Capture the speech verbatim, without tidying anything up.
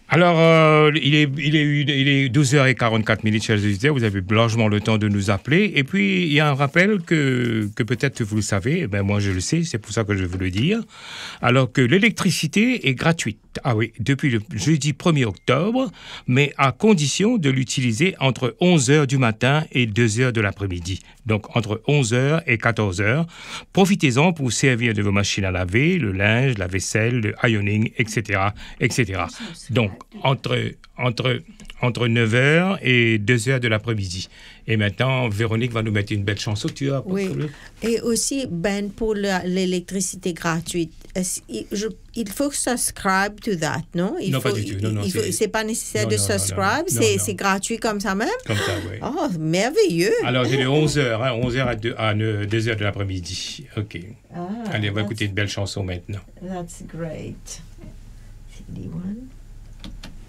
Alors, euh, il, est, il, est, il est douze heures quarante-quatre minutes, chers auditeurs. Vous avez largement le temps de nous appeler. Et puis, il y a un rappel que, que peut-être vous le savez. Ben, moi, je le sais. C'est pour ça que je veux le dire. Alors que l'électricité est gratuite. Ah oui, depuis le jeudi premier octobre, mais à condition de l'utiliser entre onze heures du matin et deux heures de l'après-midi. Donc, entre onze heures et quatorze heures. Profitez-en pour servir de vos machines à laver, le linge, la vaisselle, le ironing, et cetera, et cetera. Donc, entre, entre, entre neuf heures et deux heures de l'après-midi. Et maintenant, Véronique va nous mettre une belle chanson. Tu as Oui. Et aussi, Ben, pour la, l'électricité gratuite, il, je, il faut subscribe to that, non? Il non, faut, pas du tout. Non, non, il faut, c'est... c'est pas nécessaire non, de non, subscribe, non, non, c'est, non. c'est gratuit comme ça même? Comme ça, oui. Oh, merveilleux! Alors, c'est de onze heures, hein, onze heures à deux, à deux heures de l'après-midi. OK. Ah, allez, on va écouter une belle chanson maintenant. That's great.